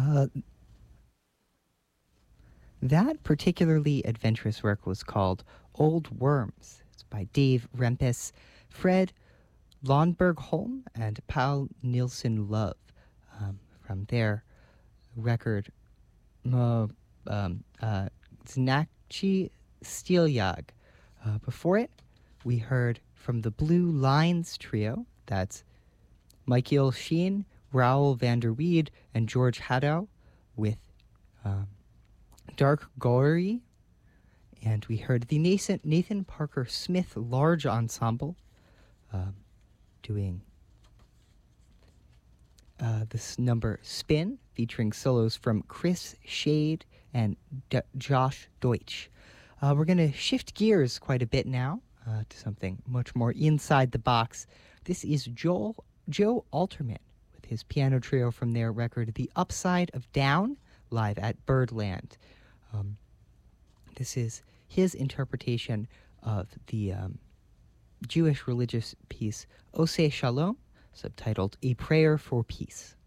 That particularly adventurous work was called Old Worms. It's by Dave Rempis, Fred Lundberg Holm, and Paul Nielsen Love, from their record Znaczy Steelyag. Before it, we heard from the Blue Lines Trio. That's Michael Sheen, Raoul van der Weed, and George Haddow with Dark Gory. And we heard the Nathan Parker Smith Large Ensemble doing this number Spin, featuring solos from Chris Shade and Josh Deutsch. We're going to shift gears quite a bit now to something much more inside the box. This is Joe Alterman with his piano trio from their record The Upside of Down, live at Birdland. This is his interpretation of the Jewish religious piece Oseh Shalom, subtitled A Prayer for Peace.